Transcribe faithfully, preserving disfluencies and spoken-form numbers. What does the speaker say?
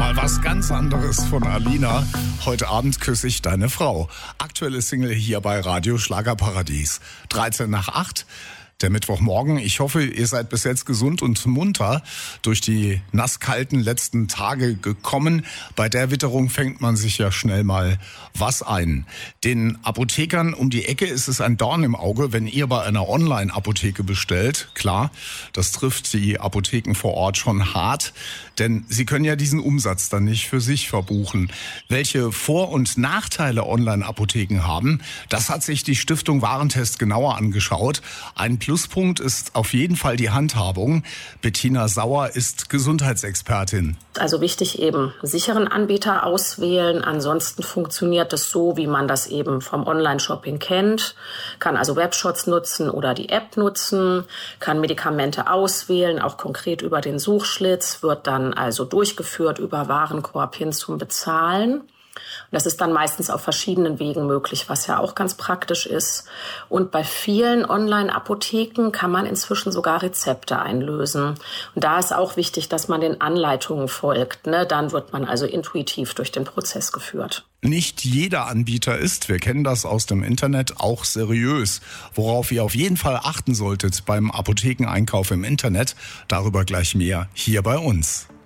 Mal was ganz anderes von Alina. Heute Abend küsse ich deine Frau. Aktuelle Single hier bei Radio Schlagerparadies. dreizehn nach acht. Der Mittwochmorgen. Ich hoffe, ihr seid bis jetzt gesund und munter durch die nasskalten letzten Tage gekommen. Bei der Witterung fängt man sich ja schnell mal was ein. Den Apothekern um die Ecke ist es ein Dorn im Auge, wenn ihr bei einer Online-Apotheke bestellt. Klar, das trifft die Apotheken vor Ort schon hart, denn sie können ja diesen Umsatz dann nicht für sich verbuchen. Welche Vor- und Nachteile Online-Apotheken haben, das hat sich die Stiftung Warentest genauer angeschaut. Ein Pluspunkt ist auf jeden Fall die Handhabung. Bettina Sauer ist Gesundheitsexpertin. Also wichtig eben, sicheren Anbieter auswählen. Ansonsten funktioniert es so, wie man das eben vom Online-Shopping kennt. Kann also Webshops nutzen oder die App nutzen, kann Medikamente auswählen, auch konkret über den Suchschlitz, wird dann also durchgeführt über Warenkorb hin zum Bezahlen. Das ist dann meistens auf verschiedenen Wegen möglich, was ja auch ganz praktisch ist. Und bei vielen Online-Apotheken kann man inzwischen sogar Rezepte einlösen. Und da ist auch wichtig, dass man den Anleitungen folgt, ne? Dann wird man also intuitiv durch den Prozess geführt. Nicht jeder Anbieter ist, wir kennen das aus dem Internet, auch seriös. Worauf ihr auf jeden Fall achten solltet beim Apothekeneinkauf im Internet, darüber gleich mehr hier bei uns.